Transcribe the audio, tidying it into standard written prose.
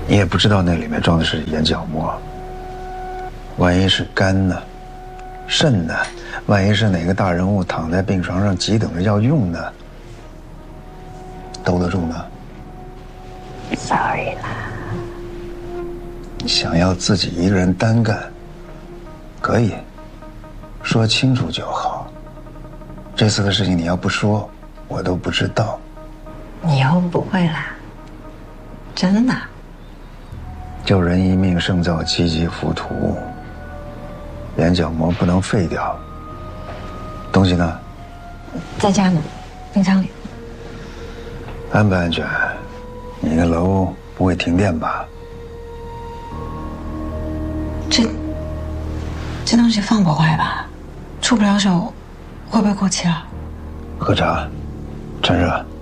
你也不知道那里面装的是眼角膜，万一是肝呢、肾呢？万一是哪个大人物躺在病床上急等着要用呢？兜得住吗 ？Sorry 啦。 想要自己一个人单干，可以，说清楚就好。这次的事情你要不说，我都不知道。 你以后不会啦，真的。 救人一命胜造七级浮屠，眼角膜不能废掉。东西呢？ 在家呢，冰箱里。 安不安全？你那楼不会停电吧？ 这东西放不坏吧？出不了手，会不会过期了？ 喝茶，趁热。